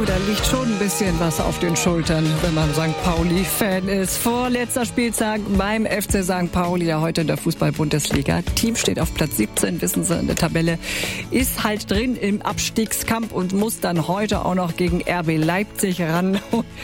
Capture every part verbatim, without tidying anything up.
Oh, da liegt schon ein bisschen was auf den Schultern, wenn man Sankt Pauli-Fan ist. Vorletzter Spieltag beim F C Sankt Pauli, ja heute in der Fußball-Bundesliga. Team steht auf Platz siebzehn, wissen Sie, in der Tabelle. Ist halt drin im Abstiegskampf und muss dann heute auch noch gegen R B Leipzig ran.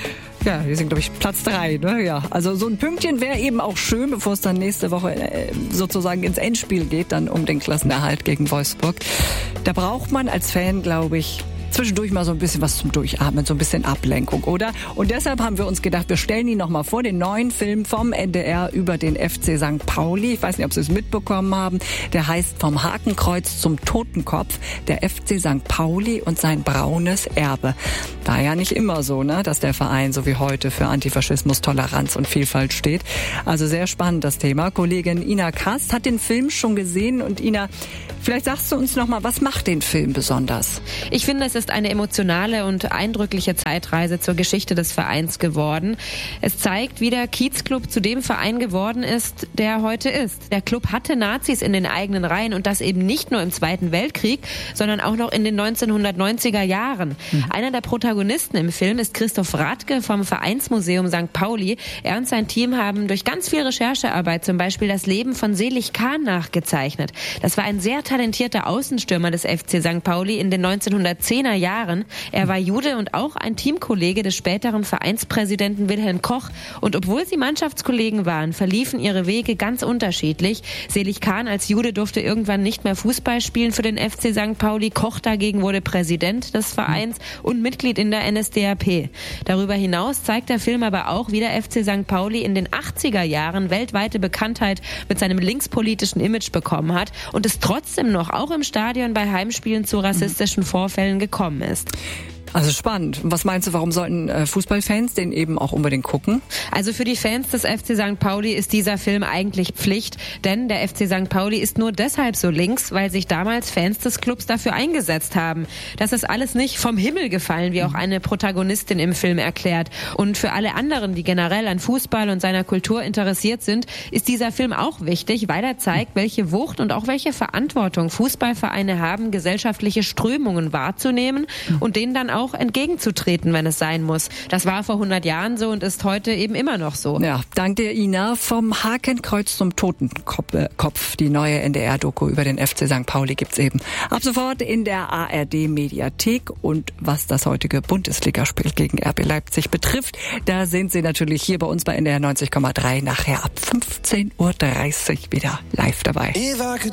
Ja, die sind, glaube ich, Platz drei, ne? Ja, also so ein Pünktchen wäre eben auch schön, bevor es dann nächste Woche äh, sozusagen ins Endspiel geht, dann um den Klassenerhalt gegen Wolfsburg. Da braucht man als Fan, glaube ich, zwischendurch mal so ein bisschen was zum Durchatmen, so ein bisschen Ablenkung, oder? Und deshalb haben wir uns gedacht, wir stellen ihn noch mal vor, den neuen Film vom N D R über den F C Sankt Pauli. Ich weiß nicht, ob Sie es mitbekommen haben. Der heißt Vom Hakenkreuz zum Totenkopf, der F C Sankt Pauli und sein braunes Erbe. War ja nicht immer so, ne, dass der Verein so wie heute für Antifaschismus, Toleranz und Vielfalt steht. Also sehr spannend das Thema. Kollegin Ina Kast hat den Film schon gesehen und Ina, vielleicht sagst du uns noch mal, was macht den Film besonders? Ich finde, es ist eine emotionale und eindrückliche Zeitreise zur Geschichte des Vereins geworden. Es zeigt, wie der Kiezclub zu dem Verein geworden ist, der er heute ist. Der Club hatte Nazis in den eigenen Reihen und das eben nicht nur im Zweiten Weltkrieg, sondern auch noch in den neunzehnhundertneunziger Jahren. Mhm. Einer der Protagonisten im Film ist Christoph Radke vom Vereinsmuseum Sankt Pauli. Er und sein Team haben durch ganz viel Recherchearbeit zum Beispiel das Leben von Selig Kahn nachgezeichnet. Das war ein sehr talentierter Außenstürmer des F C Sankt Pauli in den neunzehnhundertzehner Jahren. Er war Jude und auch ein Teamkollege des späteren Vereinspräsidenten Wilhelm Koch. Und obwohl sie Mannschaftskollegen waren, verliefen ihre Wege ganz unterschiedlich. Selig Kahn als Jude durfte irgendwann nicht mehr Fußball spielen für den F C Sankt Pauli. Koch dagegen wurde Präsident des Vereins und Mitglied in der N S D A P. Darüber hinaus zeigt der Film aber auch, wie der F C Sankt Pauli in den achtziger Jahren weltweite Bekanntheit mit seinem linkspolitischen Image bekommen hat und es trotzdem noch auch im Stadion bei Heimspielen zu rassistischen Vorfällen gekommen ist. Also spannend. Was meinst du, warum sollten äh, Fußballfans den eben auch unbedingt gucken? Also für die Fans des F C Sankt Pauli ist dieser Film eigentlich Pflicht, denn der F C Sankt Pauli ist nur deshalb so links, weil sich damals Fans des Clubs dafür eingesetzt haben. Das ist alles nicht vom Himmel gefallen, wie auch eine Protagonistin im Film erklärt. Und für alle anderen, die generell an Fußball und seiner Kultur interessiert sind, ist dieser Film auch wichtig, weil er zeigt, welche Wucht und auch welche Verantwortung Fußballvereine haben, gesellschaftliche Strömungen wahrzunehmen und denen dann auch auch entgegenzutreten, wenn es sein muss. Das war vor hundert Jahren so und ist heute eben immer noch so. Ja, dank dir, Ina. Vom Hakenkreuz zum Totenkopf. Die neue N D R-Doku über den F C Sankt Pauli gibt's eben ab sofort in der A R D-Mediathek. Und was das heutige Bundesligaspiel gegen R B Leipzig betrifft, da sind Sie natürlich hier bei uns bei N D R neunzig Komma drei nachher ab fünfzehn Uhr dreißig wieder live dabei.